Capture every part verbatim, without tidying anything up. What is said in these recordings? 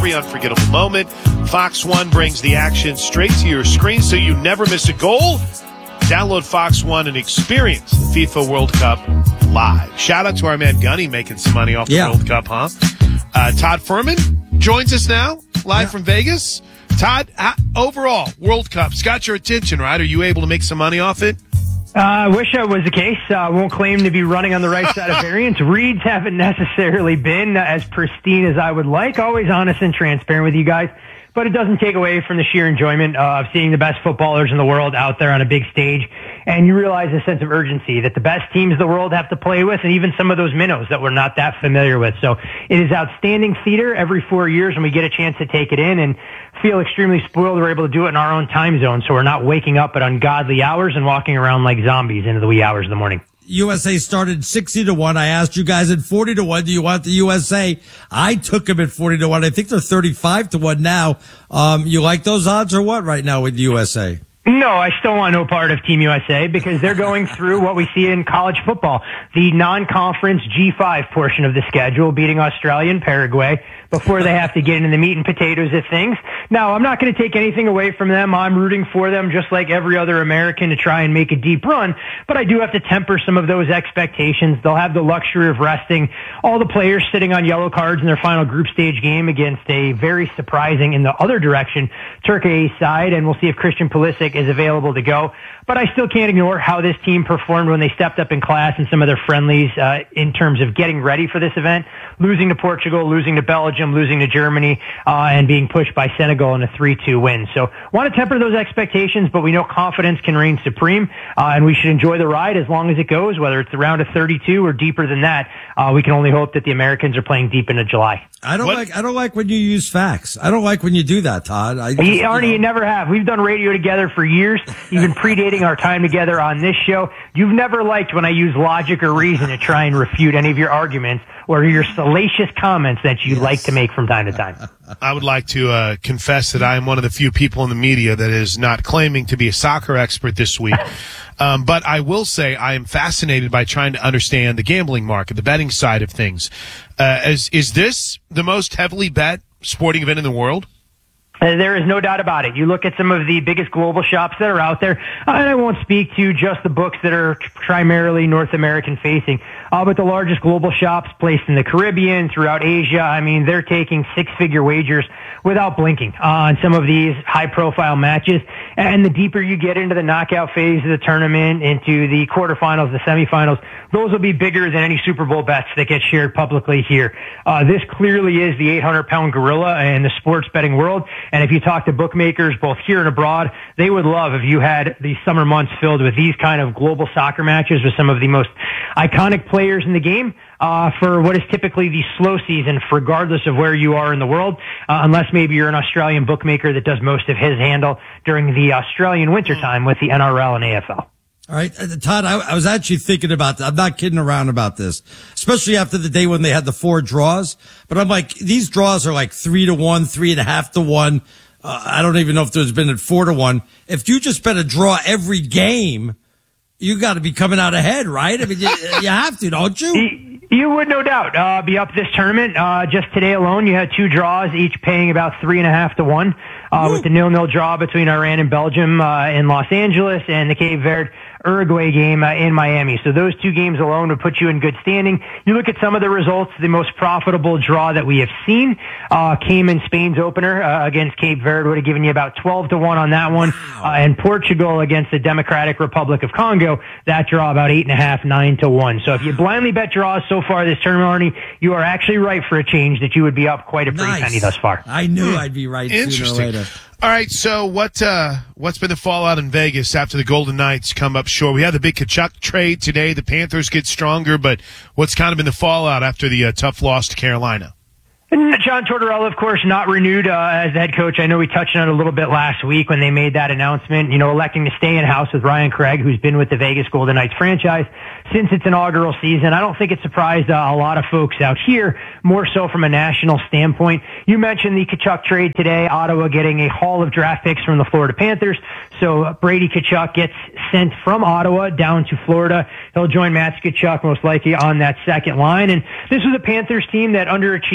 every unforgettable moment. Fox One brings the action straight to your screen so you never miss a goal. Download Fox One and experience the FIFA World Cup live. Shout out to our man Gunny making some money off the yeah. World Cup, huh? Uh, Todd Furman joins us now, live yeah. from Vegas. Todd, uh, overall, World Cup's got your attention, right? Are you able to make some money off it? Uh, I wish that was the case. I uh, won't claim to be running on the right side of variance. Reads haven't necessarily been as pristine as I would like. Always honest and transparent with you guys. But it doesn't take away from the sheer enjoyment uh, of seeing the best footballers in the world out there on a big stage. And you realize a sense of urgency that the best teams in the world have to play with, and even some of those minnows that we're not that familiar with. So it is outstanding theater every four years when we get a chance to take it in, and feel extremely spoiled we're able to do it in our own time zone. So we're not waking up at ungodly hours and walking around like zombies into the wee hours of the morning. U S A started sixty to one. I asked you guys at forty to one, do you want the U S A? I took them at forty to one. I think they're thirty-five to one now. Um, you like those odds or what right now with the U S A? No, I still want no part of Team U S A because they're going through what we see in college football, the non-conference G five portion of the schedule, beating Australia and Paraguay before they have to get into the meat and potatoes of things. Now, I'm not going to take anything away from them. I'm rooting for them just like every other American to try and make a deep run, but I do have to temper some of those expectations. They'll have the luxury of resting all the players sitting on yellow cards in their final group stage game against a very surprising, in the other direction, Turkey side, and we'll see if Christian Pulisic is available to go. But I still can't ignore how this team performed when they stepped up in class in some of their friendlies uh, in terms of getting ready for this event, losing to Portugal, losing to Belgium, losing to Germany, uh, and being pushed by Senegal in a three two win. So want to temper those expectations, but we know confidence can reign supreme, uh, and we should enjoy the ride as long as it goes, whether it's the round of thirty-two or deeper than that. Uh, we can only hope that the Americans are playing deep into July. I don't what? like I don't like when you use facts. I don't like when you do that, Todd. I, he, Arnie, you, know. you never have. We've done radio together for years, even predating our time together on this show. You've never liked when I use logic or reason to try and refute any of your arguments or your salacious comments that you yes. like to make from time to time. I would like to uh, confess that I am one of the few people in the media that is not claiming to be a soccer expert this week. Um, but I will say I am fascinated by trying to understand the gambling market, the betting side of things. Uh, is, is this the most heavily bet sporting event in the world? Uh, there is no doubt about it. You look at some of the biggest global shops that are out there, uh, and I won't speak to just the books that are primarily North American facing, uh, but the largest global shops placed in the Caribbean, throughout Asia. I mean, they're taking six-figure wagers without blinking uh, on some of these high-profile matches. And the deeper you get into the knockout phase of the tournament, into the quarterfinals, the semifinals, those will be bigger than any Super Bowl bets that get shared publicly here. Uh, this clearly is the eight hundred pound gorilla in the sports betting world. And if you talk to bookmakers both here and abroad, they would love if you had these summer months filled with these kind of global soccer matches with some of the most iconic players in the game. Uh, for what is typically the slow season, regardless of where you are in the world, uh, unless maybe you're an Australian bookmaker that does most of his handle during the Australian wintertime with the N R L and A F L. All right, uh, Todd, I, I was actually thinking about that. I'm not kidding around about this, especially after the day when they had the four draws. But I'm like, these draws are like three to one, three and a half to one. Uh, I don't even know if there's been at four to one. If you just bet a draw every game, you got to be coming out ahead, right? I mean, you, you have to, don't you? You would, no doubt, uh, be up this tournament. Uh, just today alone, you had two draws, each paying about three and a half to one, uh, with the nil-nil draw between Iran and Belgium, uh, in Los Angeles, and the Cape Verde Uruguay game uh, in Miami. So those two games alone would put you in good standing. You look at some of the results, the most profitable draw that we have seen uh, came in Spain's opener uh, against Cape Verde, would have given you about twelve to one on that one. Uh, and Portugal against the Democratic Republic of Congo, that draw about eight and a half, nine to one. So if you blindly bet draws so far this tournament, Arnie, you are actually right for a change that you would be up quite a pretty nice. penny thus far. I knew I'd be right sooner or later. All right, so what, uh, what's been the fallout in Vegas after the Golden Knights come up short? We had the big Tkachuk trade today. The Panthers get stronger, but what's kind of been the fallout after the uh, tough loss to Carolina? And John Tortorella, of course, not renewed uh, as the head coach. I know we touched on it a little bit last week when they made that announcement, you know, electing to stay in-house with Ryan Craig, who's been with the Vegas Golden Knights franchise since its inaugural season. I don't think it surprised uh, a lot of folks out here, more so from a national standpoint. You mentioned the Tkachuk trade today, Ottawa getting a haul of draft picks from the Florida Panthers. So Brady Tkachuk gets sent from Ottawa down to Florida. He'll join Matt Tkachuk most likely on that second line. And this was a Panthers team that underachieved this year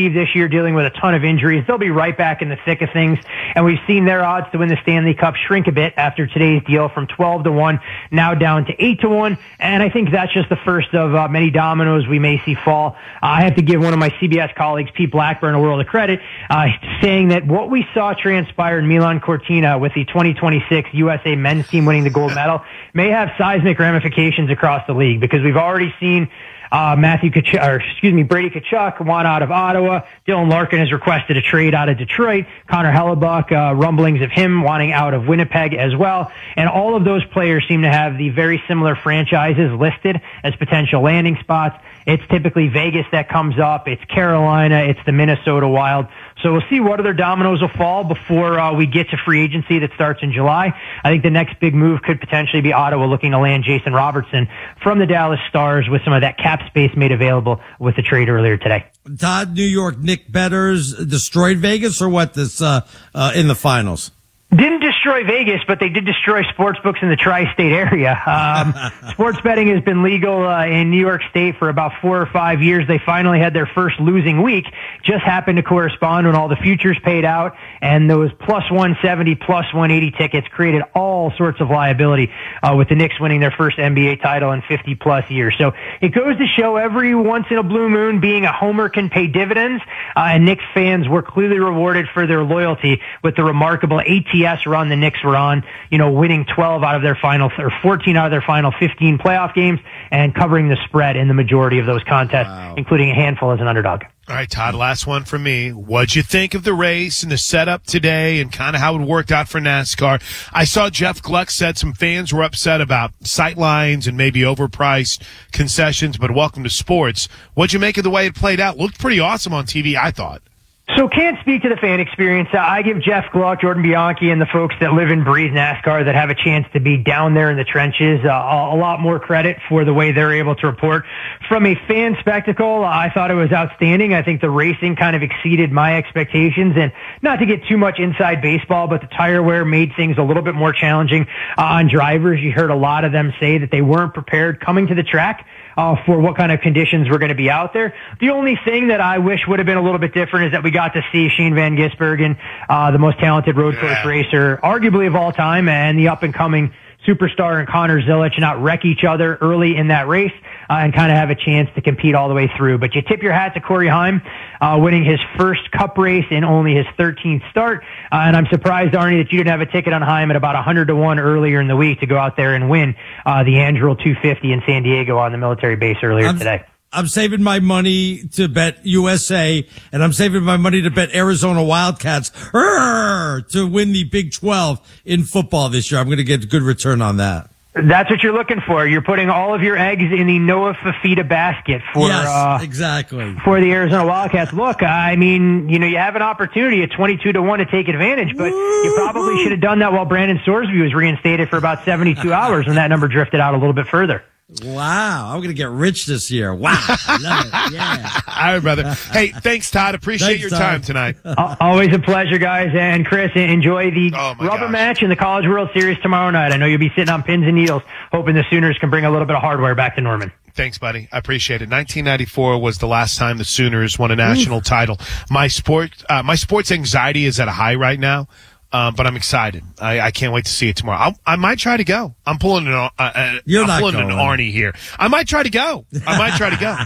are dealing with a ton of injuries. They'll be right back in the thick of things. And we've seen their odds to win the Stanley Cup shrink a bit after today's deal from twelve to one, now down to eight to one. And I think that's just the first of uh, many dominoes we may see fall. Uh, I have to give one of my C B S colleagues, Pete Blackburn, a world of credit, uh, saying that what we saw transpire in Milan Cortina with the twenty twenty-six U S A men's team winning the gold medal may have seismic ramifications across the league, because we've already seen Uh, Matthew Tkachuk, or excuse me, Brady Tkachuk want out of Ottawa. Dylan Larkin has requested a trade out of Detroit. Connor Hellebuck, uh, rumblings of him wanting out of Winnipeg as well. And all of those players seem to have the very similar franchises listed as potential landing spots. It's typically Vegas that comes up. It's Carolina. It's the Minnesota Wild. So we'll see what other dominoes will fall before uh, we get to free agency that starts in July. I think the next big move could potentially be Ottawa looking to land Jason Robertson from the Dallas Stars with some of that cap space made available with the trade earlier today. Todd, New York Nick Betters destroyed Vegas or what this uh, uh, in the finals? Didn't destroy Vegas, but they did destroy sports books in the tri-state area. Um, sports betting has been legal uh, in New York State for about four or five years. They finally had their first losing week. Just happened to correspond when all the futures paid out, and those plus one seventy, plus one eighty tickets created all sorts of liability uh, with the Knicks winning their first N B A title in fifty plus years. So it goes to show every once in a blue moon being a homer can pay dividends, uh, and Knicks fans were clearly rewarded for their loyalty with the remarkable A T S run the Knicks were on, you know, winning twelve out of their final, or fourteen out of their final fifteen playoff games and covering the spread in the majority of those contests, wow. including a handful as an underdog. All right, Todd, last one for me. What'd you think of the race and the setup today and kind of how it worked out for NASCAR? I saw Jeff Gluck said some fans were upset about sight lines and maybe overpriced concessions, but welcome to sports. What'd you make of the way it played out? Looked pretty awesome on T V, I thought. So can't speak to the fan experience. I give Jeff Gluck, Jordan Bianchi, and the folks that live and breathe NASCAR that have a chance to be down there in the trenches uh, a lot more credit for the way they're able to report. From a fan spectacle, I thought it was outstanding. I think the racing kind of exceeded my expectations. And not to get too much inside baseball, but the tire wear made things a little bit more challenging uh, on drivers. You heard a lot of them say that they weren't prepared coming to the track Uh, for what kind of conditions were going to be out there. The only thing that I wish would have been a little bit different is that we got to see Shane Van Gisbergen, uh, the most talented road course yeah. racer, arguably of all time, and the up-and-coming superstar and Connor Zilic not wreck each other early in that race uh, and kind of have a chance to compete all the way through. But you tip your hat to Corey Heim, uh, winning his first Cup race in only his thirteenth start. Uh, and I'm surprised, Arnie, that you didn't have a ticket on Heim at about one hundred to one earlier in the week to go out there and win uh, the Anduril two fifty in San Diego on the military base earlier I'm, today. I'm saving my money to bet U S A, and I'm saving my money to bet Arizona Wildcats Urgh, to win the Big twelve in football this year. I'm going to get a good return on that. That's what you're looking for. You're putting all of your eggs in the Noah Fifita basket for yes, uh, exactly for the Arizona Wildcats. Look, I mean, you know, you have an opportunity at twenty-two to one to take advantage, but Woo! You probably should have done that while Brandon Sorsby was reinstated for about seventy-two hours when that number drifted out a little bit further. Wow, I'm going to get rich this year. Wow, I love it. Yeah. All right, brother. Hey, thanks, Todd. Appreciate thanks, your Todd. time tonight. Always a pleasure, guys. And Chris, enjoy the oh rubber gosh. match in the College World Series tomorrow night. I know you'll be sitting on pins and needles, hoping the Sooners can bring a little bit of hardware back to Norman. Thanks, buddy. I appreciate it. nineteen ninety-four was the last time the Sooners won a national Ooh. title. My sport, uh, my sports anxiety is at a high right now. Um, but I'm excited. I, I can't wait to see it tomorrow. I'll, I might try to go. I'm pulling an, uh, uh, You're I'm not pulling going. an Arnie here. I might try to go. I might try to go.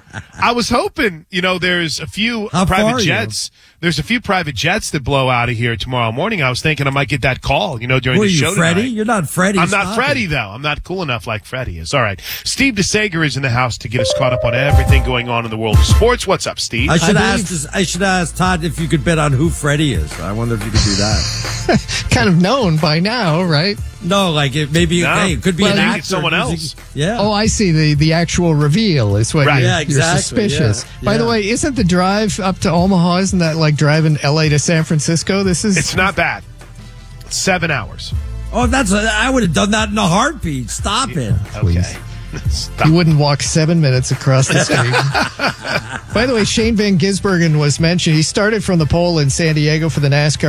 I was hoping, you know, there's a few How private jets. You? There's a few private jets that blow out of here tomorrow morning. I was thinking I might get that call, you know, during Who the are you, show Freddie? tonight. You're not Freddie. I'm not Stop Freddie, it. though. I'm not cool enough like Freddie is. All right. Steve DeSager is in the house to get us caught up on everything going on in the world of sports. What's up, Steve? I should I ask. This, I should ask Todd if you could bet on who Freddie is. I wonder if you could do that. Kind of known by now, right? No, like it maybe No. hey, it could be Well, an maybe actor. it's someone else. Yeah. Oh, I see. The the actual reveal is what Right. you're, Yeah, exactly. you're suspicious. Yeah. By the Yeah. way, isn't the drive up to Omaha, isn't that like driving L A to San Francisco? This is It's not bad. It's seven hours. Oh, that's a, I would have done that in a heartbeat. Stop it. Okay. Stop. You wouldn't walk seven minutes across the street. By the way, Shane Van Gisbergen was mentioned. He started from the pole in San Diego for the NASCAR